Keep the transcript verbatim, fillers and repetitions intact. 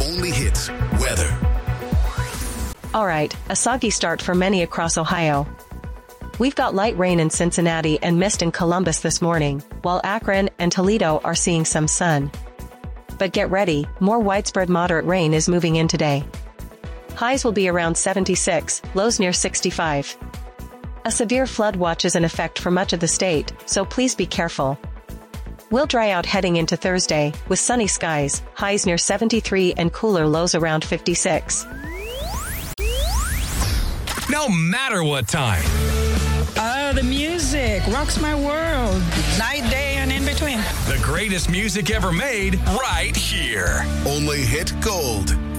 Only Hits weather. All right, a soggy start for many across Ohio. We've got light rain in Cincinnati and mist in Columbus this morning, while Akron and Toledo are seeing some sun. But get ready, more widespread moderate rain is moving in today. Highs will be around seventy-six, lows near sixty-five. A severe flood watch is in effect for much of the state, so please be careful. We'll dry out heading into Thursday, with sunny skies, highs near seventy-three and cooler lows around fifty-six. No matter what time. Oh, the music rocks my world. Night, day, and in between. The greatest music ever made, right here. Only Hit Gold.